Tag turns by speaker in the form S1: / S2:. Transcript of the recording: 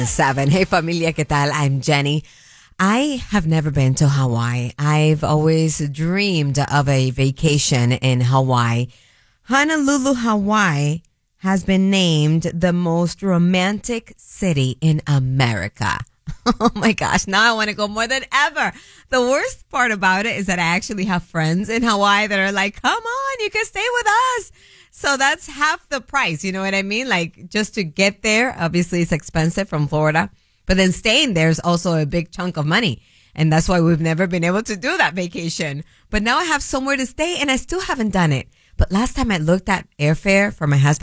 S1: 7. Hey familia, ¿qué tal? I'm Jenny. I have never been to Hawaii. I've always dreamed of a vacation in Hawaii. Honolulu, Hawaii has been named the most romantic city in America. Oh my gosh, now I want to go more than ever. The worst part about it is that I actually have friends in Hawaii that are like, come on, you can stay with us. So that's half the price. You know what I mean? Like just to get there, obviously it's expensive from Florida, but then staying there is also a big chunk of money. And that's why we've never been able to do that vacation. But now I have somewhere to stay and I still haven't done it. But last time I looked at airfare for my husband,